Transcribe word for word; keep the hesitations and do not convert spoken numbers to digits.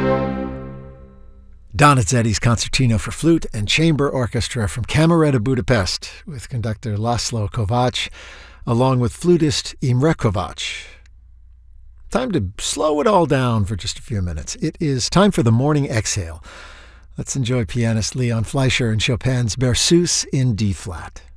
Donizetti's Concertino for Flute and Chamber Orchestra from Cameretta Budapest with conductor Laszlo Kovacs, along with flutist Imre Kovacs. Time to slow it all down for just a few minutes. It is time for the morning exhale. Let's enjoy pianist Leon Fleischer and Chopin's Berceuse in D-flat.